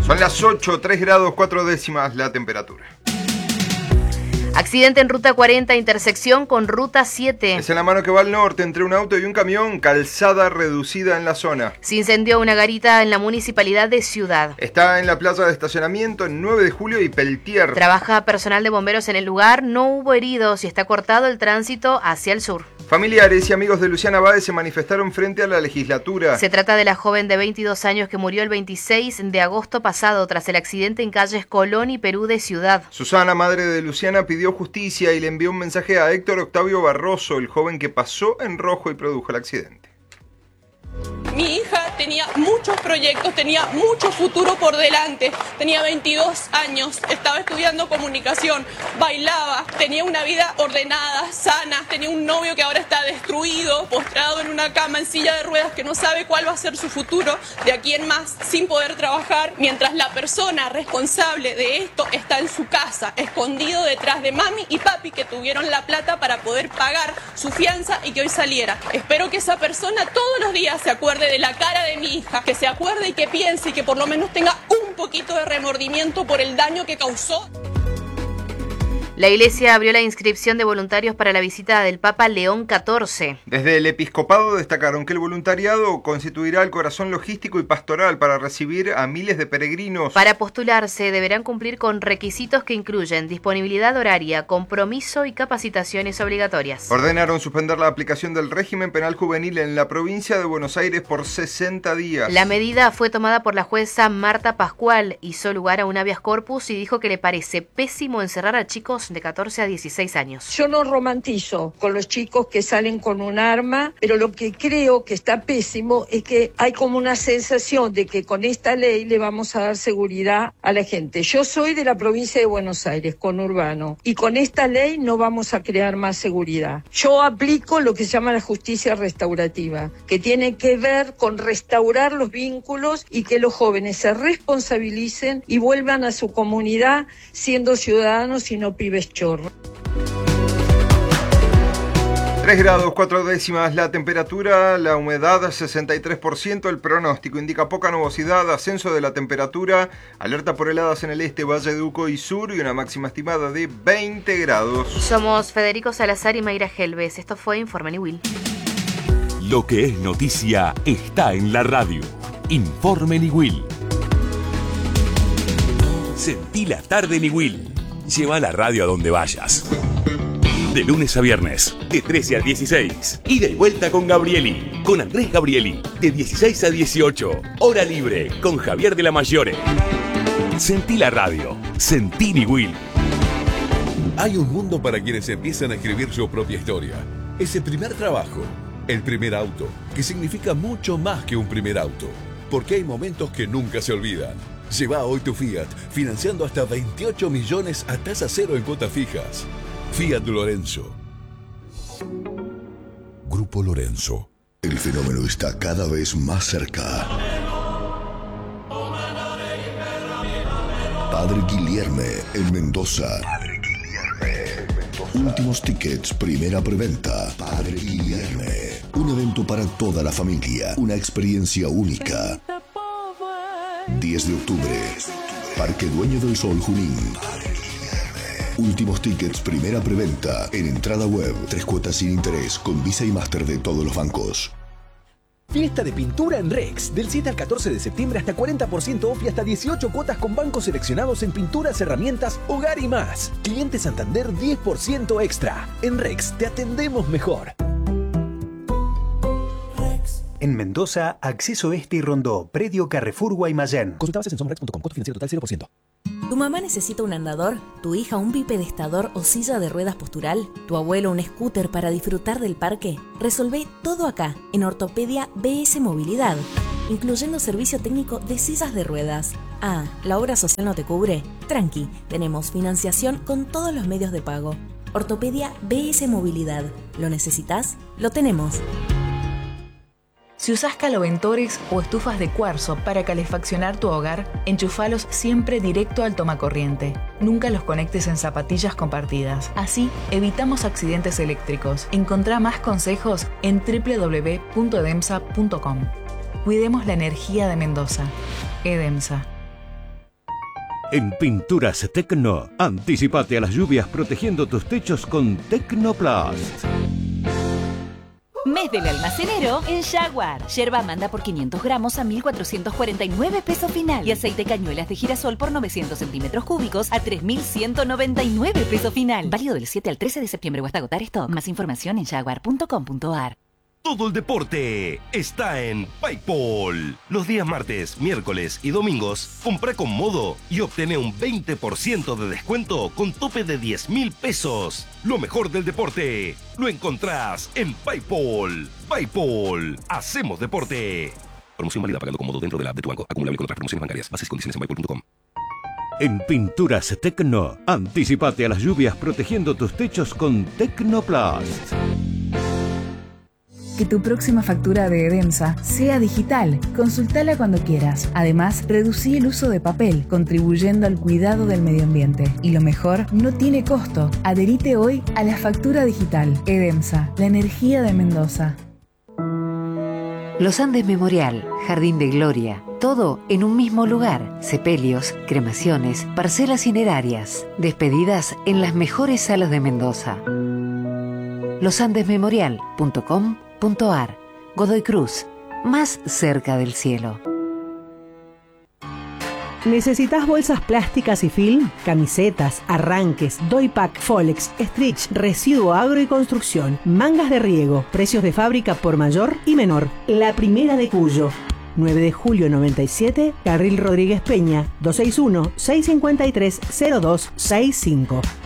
Son las 8, 3 grados 4 décimas la temperatura. Accidente en Ruta 40, intersección con Ruta 7. Es en la mano que va al norte, entre un auto y un camión, calzada reducida en la zona. Se incendió una garita en la municipalidad de Ciudad. Está en la plaza de estacionamiento en 9 de julio y Peltier. Trabaja personal de bomberos en el lugar, no hubo heridos y está cortado el tránsito hacia el sur. Familiares y amigos de Luciana Báez se manifestaron frente a la legislatura. Se trata de la joven de 22 años que murió el 26 de agosto pasado tras el accidente en calles Colón y Perú de Ciudad. Susana, madre de Luciana, pidió justicia y le envió un mensaje a Héctor Octavio Barroso, el joven que pasó en rojo y produjo el accidente. Mi hija tenía muchos proyectos, tenía mucho futuro por delante, tenía 22 años, estaba estudiando comunicación, bailaba, tenía una vida ordenada, sana, tenía un novio que ahora está destruido, postrado en una cama en silla de ruedas que no sabe cuál va a ser su futuro de aquí en más, sin poder trabajar, mientras la persona responsable de esto está en su casa, escondido detrás de mami y papi que tuvieron la plata para poder pagar su fianza y que hoy saliera. Espero que esa persona todos los días se acuerde de la cara de mi hija, que se acuerde y que piense y que por lo menos tenga un poquito de remordimiento por el daño que causó. La Iglesia abrió la inscripción de voluntarios para la visita del Papa León XIV. Desde el episcopado destacaron que el voluntariado constituirá el corazón logístico y pastoral para recibir a miles de peregrinos. Para postularse deberán cumplir con requisitos que incluyen disponibilidad horaria, compromiso y capacitaciones obligatorias. Ordenaron suspender la aplicación del régimen penal juvenil en la provincia de Buenos Aires por 60 días. La medida fue tomada por la jueza Marta Pascual, hizo lugar a un habeas corpus y dijo que le parece pésimo encerrar a chicos de 14 a 16 años. Yo no romantizo con los chicos que salen con un arma, pero lo que creo que está pésimo es que hay como una sensación de que con esta ley le vamos a dar seguridad a la gente. Yo soy de la provincia de Buenos Aires, conurbano, y con esta ley no vamos a crear más seguridad. Yo aplico lo que se llama la justicia restaurativa, que tiene que ver con restaurar los vínculos y que los jóvenes se responsabilicen y vuelvan a su comunidad siendo ciudadanos y no pibes chorro. 3 grados 4 décimas la temperatura, la humedad 63%, el pronóstico indica poca nubosidad, ascenso de la temperatura, alerta por heladas en el este, Valle de Uco y sur y una máxima estimada de 20 grados. Somos Federico Salazar y Mayra Helves, esto fue Informe Niwil. Lo que es noticia está en la radio. Informe Niwil. Sentí la tarde Niwil. Lleva la radio a donde vayas. De lunes a viernes, de 13 a 16. Ida y vuelta con Gabrieli. Con Andrés Gabrieli. De 16 a 18. Hora libre con Javier de la Mayore. Sentí la radio. Sentí Niwil. Hay un mundo para quienes empiezan a escribir su propia historia. Ese primer trabajo. El primer auto. Que significa mucho más que un primer auto. Porque hay momentos que nunca se olvidan. Lleva hoy tu Fiat, financiando hasta 28 millones a tasa cero en cuotas fijas. Fiat Lorenzo. Grupo Lorenzo. El fenómeno está cada vez más cerca. Padre Guilherme en Mendoza. Últimos tickets, primera preventa. Padre Guilherme. Un evento para toda la familia. Una experiencia única. 10 de octubre. Parque Dueño del Sol, Junín. Últimos tickets, primera preventa. En entrada web. 3 cuotas sin interés. Con Visa y Master de todos los bancos. Fiesta de pintura en Rex. Del 7 al 14 de septiembre hasta 40% off y hasta 18 cuotas con bancos seleccionados en pinturas, herramientas, hogar y más. Cliente Santander 10% extra. En Rex te atendemos mejor. En Mendoza, Acceso Este y Rondó, Predio Carrefour Guaymallén. Consulta bases en somrex.com, costo financiero total 0%. ¿Tu mamá necesita un andador? ¿Tu hija un bipedestador o silla de ruedas postural? ¿Tu abuelo un scooter para disfrutar del parque? Resolvé todo acá, en Ortopedia BS Movilidad, incluyendo servicio técnico de sillas de ruedas. Ah, ¿la obra social no te cubre? Tranqui, tenemos financiación con todos los medios de pago. Ortopedia BS Movilidad. ¿Lo necesitas? Lo tenemos. Si usás caloventores o estufas de cuarzo para calefaccionar tu hogar, enchufalos siempre directo al tomacorriente. Nunca los conectes en zapatillas compartidas. Así evitamos accidentes eléctricos. Encontrá más consejos en www.edemsa.com. Cuidemos la energía de Mendoza. Edemsa. En Pinturas Tecno, anticipate a las lluvias protegiendo tus techos con Tecnoplast. Mes del almacenero en Jaguar. Yerba manda por 500 gramos a 1.449 pesos final. Y aceite cañuelas de girasol por 900 centímetros cúbicos a 3.199 pesos final. Válido del 7 al 13 de septiembre o hasta agotar stock. Más información en jaguar.com.ar. Todo el deporte está en PayPal. Los días martes, miércoles y domingos, compra con Modo y obtené un 20% de descuento con tope de 10.000 pesos. Lo mejor del deporte lo encontrás en PayPal. PayPal, hacemos deporte. Promoción válida pagando con Modo dentro de la app de tu banco. Acumulable con otras promociones bancarias. Bases y condiciones en paypal.com. En Pinturas Tecno, anticipate a las lluvias protegiendo tus techos con Tecnoplast. Que tu próxima factura de Edemsa sea digital. Consultala cuando quieras. Además, reducí el uso de papel, contribuyendo al cuidado del medio ambiente. Y lo mejor, no tiene costo. Adherite hoy a la factura digital. Edemsa, la energía de Mendoza. Los Andes Memorial, Jardín de Gloria, todo en un mismo lugar. Sepelios, cremaciones, parcelas cinerarias, despedidas en las mejores salas de Mendoza. losandesmemorial.com.ar. Godoy Cruz, más cerca del cielo. ¿Necesitas bolsas plásticas y film? Camisetas, arranques, doypack, folex, stretch, residuo agro y construcción, mangas de riego, precios de fábrica por mayor y menor. La Primera de Cuyo. 9 de julio 97, Carril Rodríguez Peña, 261-653-0265.